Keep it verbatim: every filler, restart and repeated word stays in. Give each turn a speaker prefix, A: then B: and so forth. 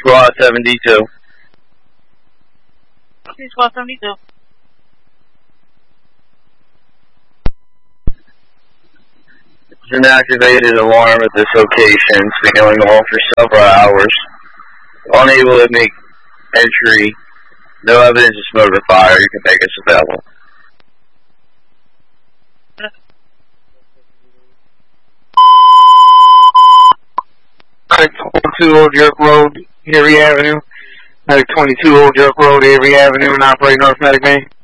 A: Squad seventy-two.
B: Squad seventy-two.
A: It's an activated alarm at this location. It's been going on for several hours. Unable to make entry. No evidence of smoke or fire. You can make us available.
C: twenty-two Old York Road, Erie Avenue. Medic twenty-two Old York Road, Erie Avenue, and operate North Medic Main.